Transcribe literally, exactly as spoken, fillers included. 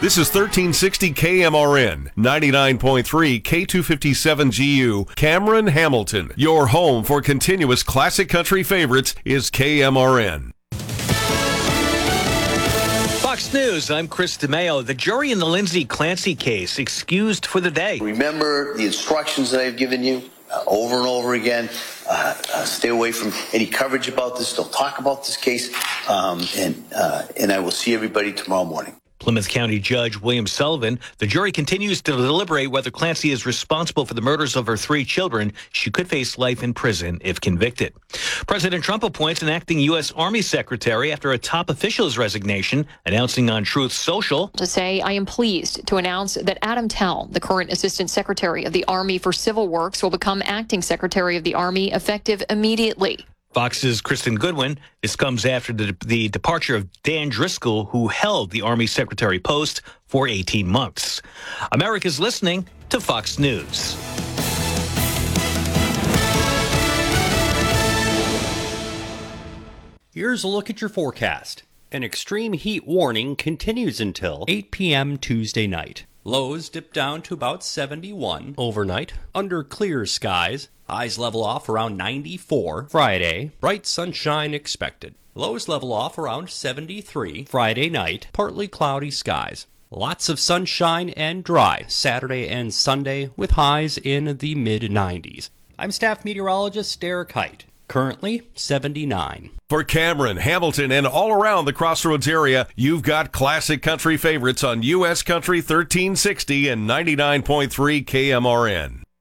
This is thirteen sixty K M R N, ninety-nine point three K two fifty-seven G U, Cameron, Hamilton. Your home for continuous classic country favorites is K M R N. Fox News, I'm Chris DeMeo. The jury in the Lindsay Clancy case excused for the day. Remember the instructions that I've given you uh, over and over again. Uh, uh, stay away from any coverage about this. Don't talk about this case. Um, and, uh, and I will see everybody tomorrow morning. Plymouth County Judge William Sullivan. The jury continues to deliberate whether Clancy is responsible for the murders of her three children. She could face life in prison if convicted. President Trump appoints an acting U S. Army secretary after a top official's resignation, announcing on Truth Social. To say, I am pleased to announce that Adam Tell, the current Assistant Secretary of the Army for Civil Works, will become acting Secretary of the Army effective immediately. Fox's Kristen Goodwin. This comes after the, the departure of Dan Driscoll, who held the Army Secretary post for eighteen months. America's listening to Fox News. Here's a look at your forecast. An extreme heat warning continues until eight p.m. Tuesday night. Lows dip down to about seventy-one overnight under clear skies. Highs level off around ninety-four Friday. Bright sunshine expected. Lows level off around seventy-three Friday night. Partly cloudy skies. Lots of sunshine and dry Saturday and Sunday with highs in the mid nineties. I'm staff meteorologist Derek Height. Currently seventy-nine. For Cameron, Hamilton, and all around the Crossroads area, you've got classic country favorites on U S Country thirteen sixty and ninety-nine point three K M R N.